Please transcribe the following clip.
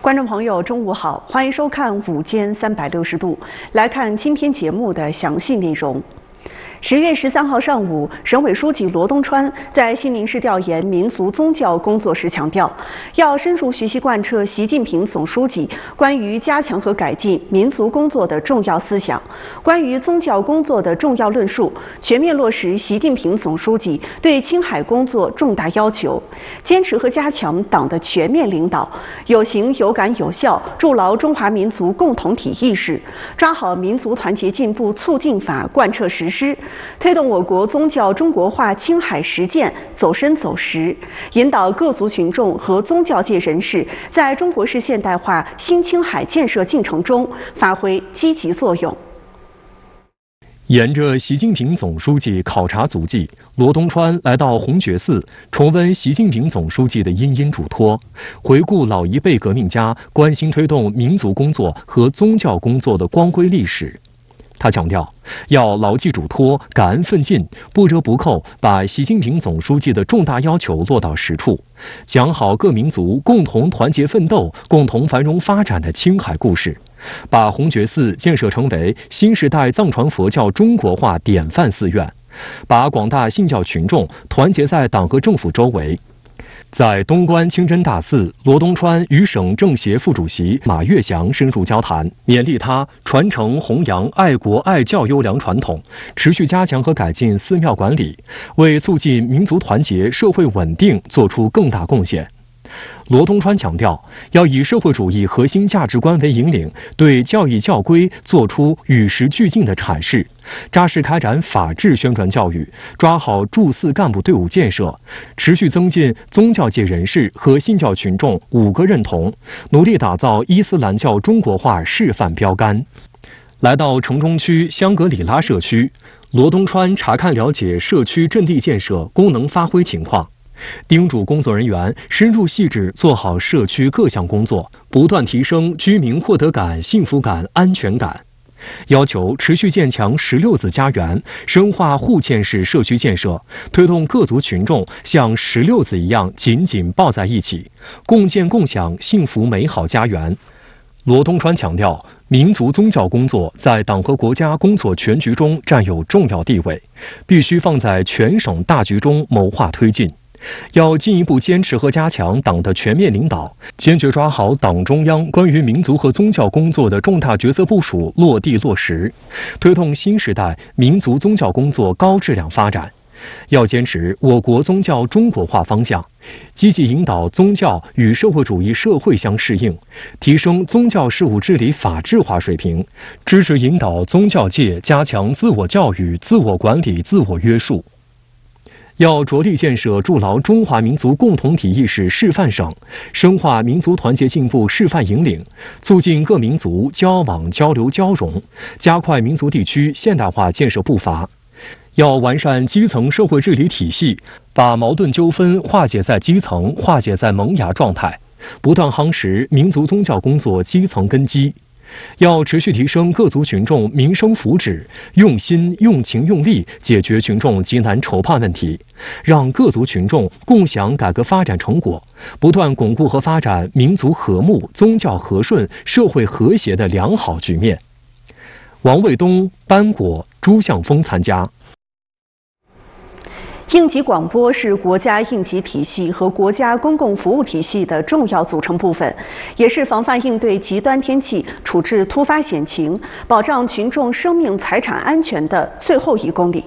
观众朋友，中午好，欢迎收看午间360度。来看今天节目的详细内容。10月13号上午，省委书记罗东川在西宁市调研民族宗教工作时强调，要深入学习贯彻习近平总书记关于加强和改进民族工作的重要思想，关于宗教工作的重要论述，全面落实习近平总书记对青海工作重大要求，坚持和加强党的全面领导，有形有感有效筑牢中华民族共同体意识，抓好民族团结进步促进法贯彻实施，推动我国宗教中国化青海实践走深走实，引导各族群众和宗教界人士在中国式现代化新青海建设进程中发挥积极作用。 沿着习近平总书记考察足迹，罗东川来到红觉寺，重温习近平总书记的殷殷嘱托，回顾老一辈革命家关心推动民族工作和宗教工作的光辉历史。他强调，要牢记嘱托，感恩奋进，不折不扣把习近平总书记的重大要求落到实处，讲好各民族共同团结奋斗、共同繁荣发展的青海故事，把红觉寺建设成为新时代藏传佛教中国化典范寺院，把广大信教群众团结在党和政府周围。在东关清真大寺，罗东川与省政协副主席马跃祥深入交谈，勉励他传承弘扬爱国爱教优良传统，持续加强和改进寺庙管理，为促进民族团结、社会稳定做出更大贡献。罗东川强调，要以社会主义核心价值观为引领，对教义教规做出与时俱进的阐释，扎实开展法治宣传教育，抓好驻寺干部队伍建设，持续增进宗教界人士和信教群众5个认同，努力打造伊斯兰教中国化示范标杆。来到城中区香格里拉社区，罗东川查看了解社区阵地建设功能发挥情况，叮嘱工作人员深入细致做好社区各项工作，不断提升居民获得感、幸福感、安全感。要求持续建强16子家园，深化互嵌式社区建设，推动各族群众像16子一样紧紧抱在一起，共建共享幸福美好家园。罗东川强调，民族宗教工作在党和国家工作全局中占有重要地位，必须放在全省大局中谋划推进。要进一步坚持和加强党的全面领导，坚决抓好党中央关于民族和宗教工作的重大决策部署落地落实，推动新时代民族宗教工作高质量发展。要坚持我国宗教中国化方向，积极引导宗教与社会主义社会相适应，提升宗教事务治理法治化水平，支持引导宗教界加强自我教育、自我管理、自我约束。要着力建设筑牢中华民族共同体意识示范省，深化民族团结进步示范引领，促进各民族交往交流交融，加快民族地区现代化建设步伐。要完善基层社会治理体系，把矛盾纠纷化解在基层，化解在萌芽状态，不断夯实民族宗教工作基层根基。要持续提升各族群众民生福祉，用心、用情、用力解决群众急难愁盼问题，让各族群众共享改革发展成果，不断巩固和发展民族和睦、宗教和顺、社会和谐的良好局面。王卫东、班果、朱向峰参加。 应急广播是国家应急体系和国家公共服务体系的重要组成部分，也是防范应对极端天气、处置突发险情、保障群众生命财产安全的最后1公里。